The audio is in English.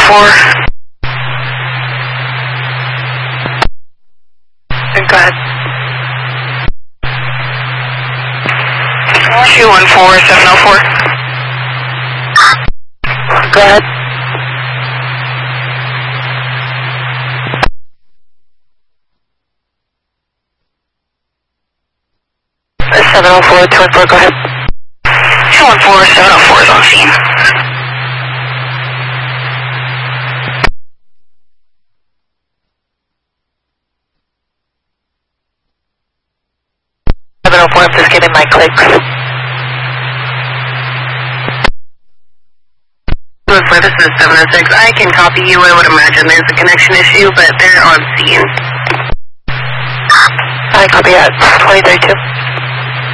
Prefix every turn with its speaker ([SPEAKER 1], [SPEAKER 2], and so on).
[SPEAKER 1] 704. Go ahead. 214, 704. Go ahead. Go ahead. 214, 704 is on scene. I'm just getting my clicks. This is 706. I can copy you. I would imagine there's a connection issue, but they're on scene. I copy at 2032.